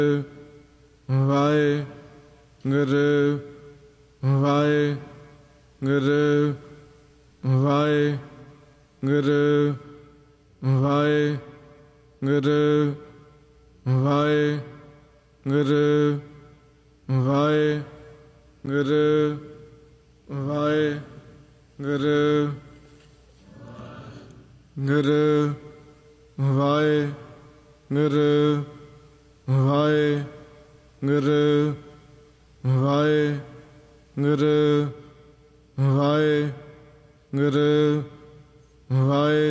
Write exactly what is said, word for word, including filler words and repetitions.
Waheguru Waheguru Waheguru Waheguru Waheguru Waheguru Waheguru Guru Waheguru Waheguru Waheguru Waheguru ਵਾਹਿ